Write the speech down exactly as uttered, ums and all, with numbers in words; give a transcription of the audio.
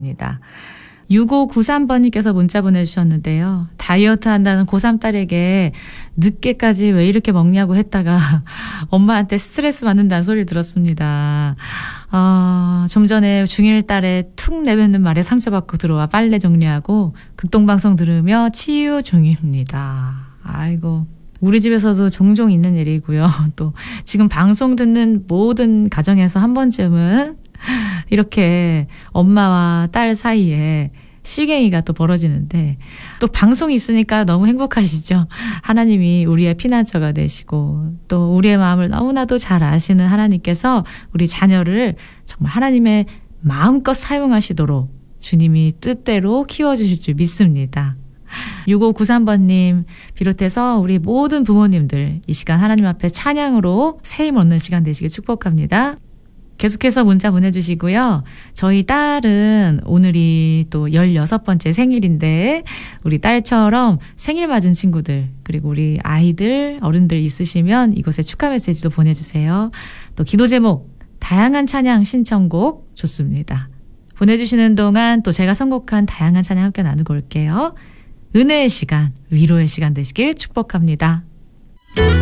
입니다. 육오구삼 번님께서 문자 보내주셨는데요. 다이어트 한다는 고삼 딸에게 늦게까지 왜 이렇게 먹냐고 했다가 엄마한테 스트레스 받는다는 소리를 들었습니다. 어, 좀 전에 중일 딸의 툭 내뱉는 말에 상처받고 들어와 빨래 정리하고 극동방송 들으며 치유 중입니다. 아이고. 우리 집에서도 종종 있는 일이고요. 또 지금 방송 듣는 모든 가정에서 한 번쯤은 이렇게 엄마와 딸 사이에 실갱이가 또 벌어지는데 또 방송이 있으니까 너무 행복하시죠. 하나님이 우리의 피난처가 되시고 또 우리의 마음을 너무나도 잘 아시는 하나님께서 우리 자녀를 정말 하나님의 마음껏 사용하시도록 주님이 뜻대로 키워주실 줄 믿습니다. 육오구삼 번님 비롯해서 우리 모든 부모님들 이 시간 하나님 앞에 찬양으로 새 힘 얻는 시간 되시길 축복합니다. 계속해서 문자 보내주시고요. 저희 딸은 오늘이 또 열여섯 번째 생일인데 우리 딸처럼 생일 맞은 친구들 그리고 우리 아이들 어른들 있으시면 이곳에 축하 메시지도 보내주세요. 또 기도 제목 다양한 찬양 신청곡 좋습니다. 보내주시는 동안 또 제가 선곡한 다양한 찬양 함께 나누고 올게요. 은혜의 시간, 위로의 시간 되시길 축복합니다.